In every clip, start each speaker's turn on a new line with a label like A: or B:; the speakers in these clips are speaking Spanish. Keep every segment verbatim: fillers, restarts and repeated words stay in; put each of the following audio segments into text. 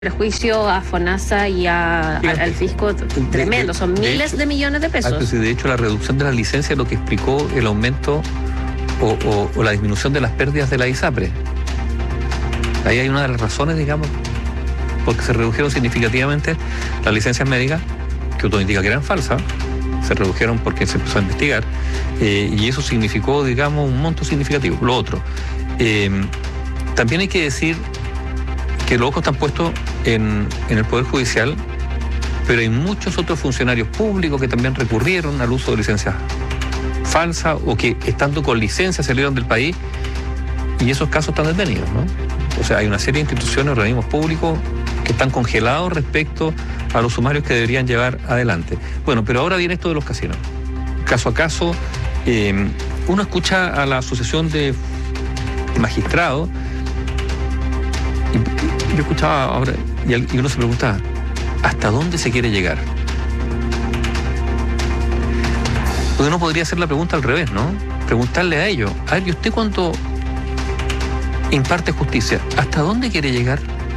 A: Perjuicio a FONASA y a, a, al fisco tremendo, son
B: de
A: miles
B: hecho,
A: de millones de pesos.
B: De hecho, la reducción de las licencias es lo que explicó el aumento o, o, o la disminución de las pérdidas de la ISAPRE. Ahí hay una de las razones, digamos, porque se redujeron significativamente las licencias médicas, que otro indica que eran falsas, se redujeron porque se empezó a investigar, eh, y eso significó, digamos, un monto significativo. Lo otro, eh, también hay que decir que los ojos están puestos en, en el Poder Judicial, pero hay muchos otros funcionarios públicos que también recurrieron al uso de licencias falsas o que estando con licencia salieron del país y esos casos están detenidos, ¿no? O sea, hay una serie de instituciones, organismos públicos que están congelados respecto a los sumarios que deberían llevar adelante. Bueno, pero ahora viene esto de los casinos. Caso a caso, eh, uno escucha a la Asociación de Magistrados. Yo escuchaba ahora y uno se preguntaba, ¿hasta dónde se quiere llegar? Porque uno podría hacer la pregunta al revés, ¿no? Preguntarle a ellos, a ver, ¿y usted cuando imparte justicia, hasta dónde quiere llegar?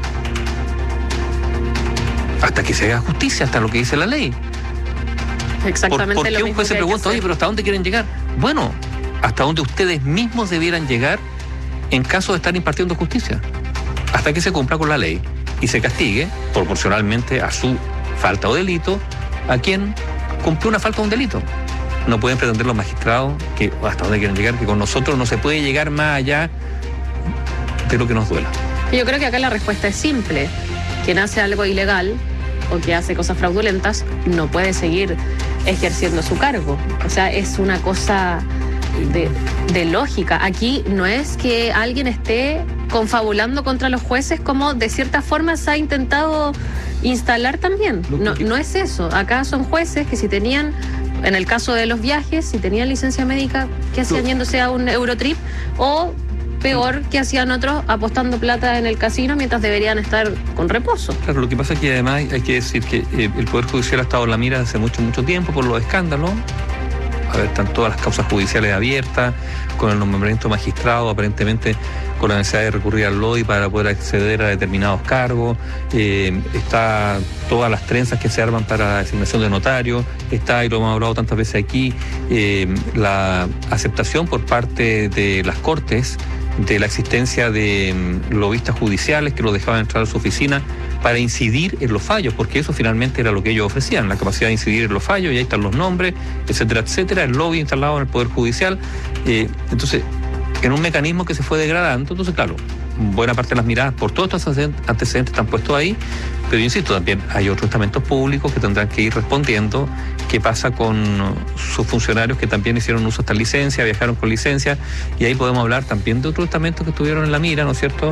B: Hasta que se haga justicia, hasta lo que dice la ley.
A: Exactamente.
B: ¿Por, por qué un juez se pregunta, oye, pero hasta dónde quieren llegar? Bueno, hasta donde ustedes mismos debieran llegar en caso de estar impartiendo justicia. Hasta que se cumpla con la ley y se castigue proporcionalmente a su falta o delito a quien cumplió una falta o un delito. No pueden pretender los magistrados que hasta donde quieren llegar, que con nosotros no se puede llegar más allá de lo que nos duela.
A: Yo creo que acá la respuesta es simple. Quien hace algo ilegal o que hace cosas fraudulentas no puede seguir ejerciendo su cargo. O sea, es una cosa de, de lógica. Aquí no es que alguien esté confabulando contra los jueces como de cierta forma se ha intentado instalar también. No, no es eso. Acá son jueces que si tenían, en el caso de los viajes, si tenían licencia médica, que hacían yéndose a un Eurotrip, o peor, que hacían otros apostando plata en el casino mientras deberían estar con reposo. Claro,
B: lo que pasa es que además hay que decir que eh, el Poder Judicial ha estado en la mira hace mucho, mucho tiempo por los escándalos. A ver, están todas las causas judiciales abiertas, con el nombramiento de magistrado, aparentemente con la necesidad de recurrir al L O I para poder acceder a determinados cargos, eh, está todas las trenzas que se arman para la designación de notarios, está, y lo hemos hablado tantas veces aquí, eh, la aceptación por parte de las Cortes de la existencia de um, lobistas judiciales que lo dejaban entrar a su oficina para incidir en los fallos, porque eso finalmente era lo que ellos ofrecían, la capacidad de incidir en los fallos, y ahí están los nombres, etcétera, etcétera, el lobby instalado en el Poder Judicial. Eh, entonces, en un mecanismo que se fue degradando, entonces claro, buena parte de las miradas por todos estos antecedentes están puestos ahí, pero yo insisto, también hay otros estamentos públicos que tendrán que ir respondiendo qué pasa con sus funcionarios que también hicieron uso de esta licencia, viajaron con licencia, y ahí podemos hablar también de otros estamentos que estuvieron en la mira, ¿no es cierto?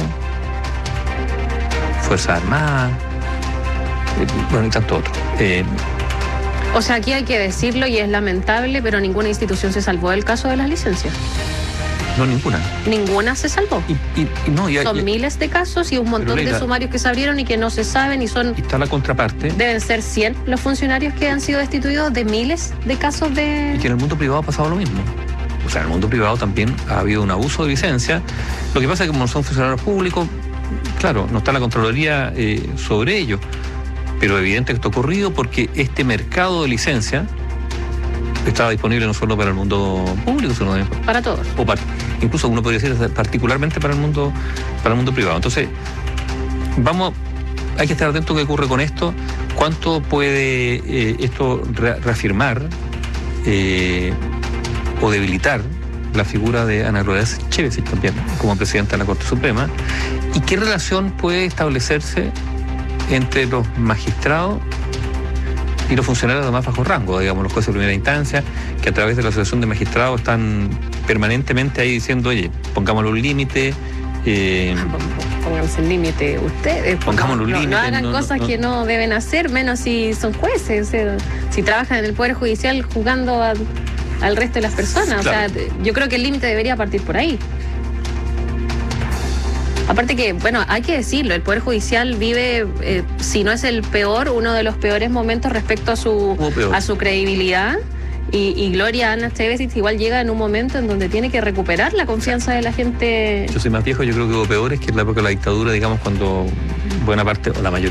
B: Fuerzas Armadas, eh, bueno, y tanto otro. Eh,
A: o sea, aquí hay que decirlo y es lamentable, pero ninguna institución se salvó del caso de las licencias.
B: No, ninguna.
A: Ninguna se salvó.
B: Y, y, y no, y,
A: son
B: y,
A: miles de casos y un montón Leila, de sumarios que se abrieron y que no se saben y son...
B: Y está la contraparte.
A: Deben ser cien los funcionarios que han sido destituidos de miles de casos de...
B: Y que en el mundo privado ha pasado lo mismo. O sea, en el mundo privado también ha habido un abuso de licencia. Lo que pasa es que como son funcionarios públicos, claro, no está la Contraloría eh, sobre ello. Pero evidente que esto ha ocurrido porque este mercado de licencia estaba disponible no solo para el mundo público, sino también
A: para todos.
B: O para, incluso uno podría decir particularmente para el mundo, para el mundo privado. Entonces, vamos, hay que estar atento a qué ocurre con esto, cuánto puede eh, esto re reafirmar eh, o debilitar la figura de Ana Gloria Chevesic también como presidenta de la Corte Suprema, y qué relación puede establecerse entre los magistrados y los funcionarios de más bajo rango, digamos, los jueces de primera instancia, que a través de la Asociación de Magistrados están permanentemente ahí diciendo, oye, pongámosle un límite. Eh,
A: Pónganse el límite ustedes.
B: Pongámosle un
A: no,
B: límite.
A: No hagan
B: no,
A: cosas
B: no,
A: que no deben hacer, menos si son jueces. O sea, si trabajan en el Poder Judicial jugando a, al resto de las personas. Claro. O sea, yo creo que el límite debería partir por ahí. Aparte que, bueno, hay que decirlo, el Poder Judicial vive, eh, si no es el peor, uno de los peores momentos respecto a su, a su credibilidad. Y, y Gloria Ana Chevesic igual llega en un momento en donde tiene que recuperar la confianza de la gente.
B: Yo soy más viejo, yo creo que hubo peores que en la época de la dictadura, digamos, cuando buena parte o la mayoría